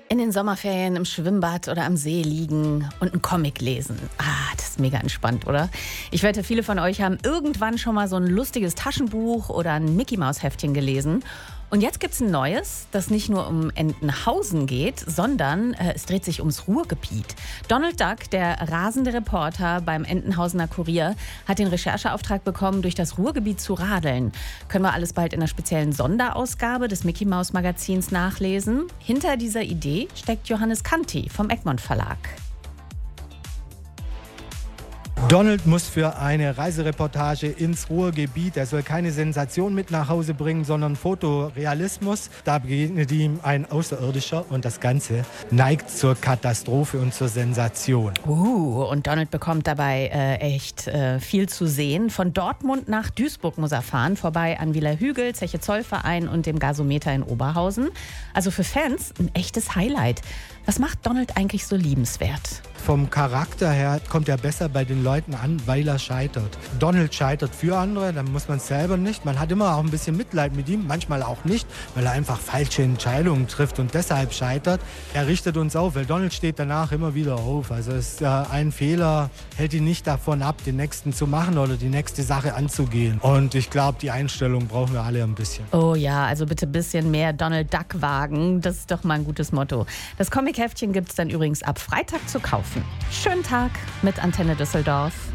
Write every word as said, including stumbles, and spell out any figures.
In den Sommerferien im Schwimmbad oder am See liegen und einen Comic lesen. Ah, das ist mega entspannt, oder? Ich wette, viele von euch haben irgendwann schon mal so ein lustiges Taschenbuch oder ein Mickey-Maus-Heftchen gelesen. Und jetzt gibt's ein neues, das nicht nur um Entenhausen geht, sondern äh, es dreht sich ums Ruhrgebiet. Donald Duck, der rasende Reporter beim Entenhausener Kurier, hat den Rechercheauftrag bekommen, durch das Ruhrgebiet zu radeln. Können wir alles bald in einer speziellen Sonderausgabe des Mickey-Maus-Magazins nachlesen. Hinter dieser Idee steckt Johannes Kanti vom Egmont Verlag. Donald muss für eine Reisereportage ins Ruhrgebiet, er soll keine Sensation mit nach Hause bringen, sondern Fotorealismus. Da begegnet ihm ein Außerirdischer und das Ganze neigt zur Katastrophe und zur Sensation. Uh, und Donald bekommt dabei äh, echt äh, viel zu sehen. Von Dortmund nach Duisburg muss er fahren, vorbei an Wieler Hügel, Zeche Zollverein und dem Gasometer in Oberhausen. Also für Fans ein echtes Highlight. Was macht Donald eigentlich so liebenswert? Vom Charakter her kommt er besser bei den Leuten an, weil er scheitert. Donald scheitert für andere, dann muss man es selber nicht. Man hat immer auch ein bisschen Mitleid mit ihm, manchmal auch nicht, weil er einfach falsche Entscheidungen trifft und deshalb scheitert. Er richtet uns auf, weil Donald steht danach immer wieder auf. Also es, äh, ein Fehler hält ihn nicht davon ab, den nächsten zu machen oder die nächste Sache anzugehen. Und ich glaube, die Einstellung brauchen wir alle ein bisschen. Oh ja, also bitte ein bisschen mehr Donald Duck wagen. Das ist doch mal ein gutes Motto. Das Comic-Heftchen gibt es dann übrigens ab Freitag zu kaufen. Schönen Tag mit Antenne Düsseldorf.